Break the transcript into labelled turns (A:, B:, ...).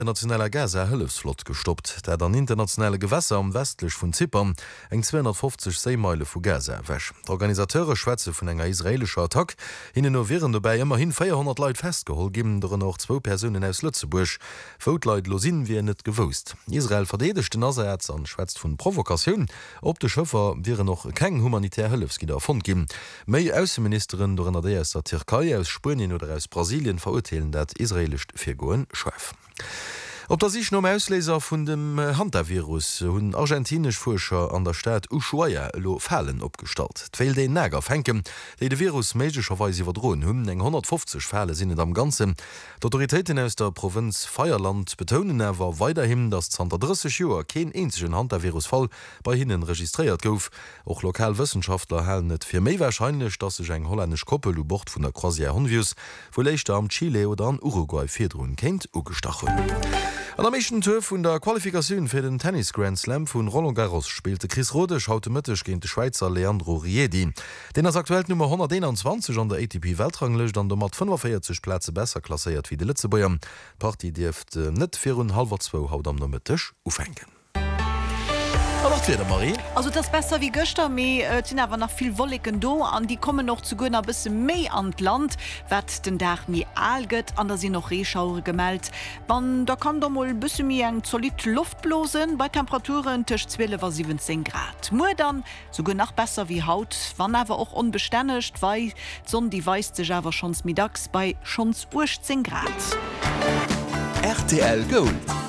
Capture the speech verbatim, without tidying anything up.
A: nationaler Gaza-Hëllefsflott gestoppt, der an internationale Gewässer am westlech vun Zypern eng zweihundertfünfzig Seemeile vu Gaza wäch. D'Organisateure schwätze vun enger israelscher Attack hinnen no wären dabei immerhin vierhundert Leiit festgeholt, geben darin noch zwo Personen aus Lützeburg. Voutleit losin wie net gewusst. Israel verdedigte naserz an schwätzt vun Provokaun, op de Schëffer wäre noch keng humanitär Hëllefskider erfund gin. Mei Außenministerin Dorina der Türkei aus Spanien oder aus Brasilien verurteilen dat israelisch Figoen schweif. Ob der sich nom Ausleser vun dem Hantavirus hunn argentinisch Forscher an der Stadt Ushuaia lo Fällen opgestalt. D'wel de Näger fenken, déi de Virus méigerweise iwwerdroen hunn eng hundertfünfzig Fälle sinnet am ganzen. D'Autoritéiten aus der Provinz Feierland betonen awer weiterhin, dass zanter dreißig Joer kein einzigen Hantavirusfall bei hinnen registriert gouf. Och Lokalwissenschaftler hellen net fir méi wahrscheinlich, dat sech eng holländisch Koppel u Bord vun der Croisière Honvius, wo leichter am Chile oder an Uruguay firdroen kennt ugestachelt. An der méchen Tour vun der Qualifikationun fir den Tennis Grand Slam vun Roland Garros spielte Chris Rodech haute Mëttech géint de Schweizer Leandro Riedi. Den as aktuell Nummer hunderteinundzwanzig an der A T P-Weltranglech an der mat fünfundvierzig Plätze besser klassiert wie de Litzebäier. Party Dieft äh, net fir hun halber zwo haut am Mëttech ufenken. Marie
B: also das besser wie Göster me äh, sind aber noch viel wolligen do an die kommen noch zu gönner bis me an Land wat den Dach nie alget an der sie noch Reschaure gemeldet wann da kann doch mal bis mir eng solid Luft blosen bei Temperaturen Tisch zwölf bis siebzehn Grad nur dann so nach besser wie Haut wann aber auch unbeständigt weil son die weiße Java schon mittags bei schon zehn Grad
C: R T L Gold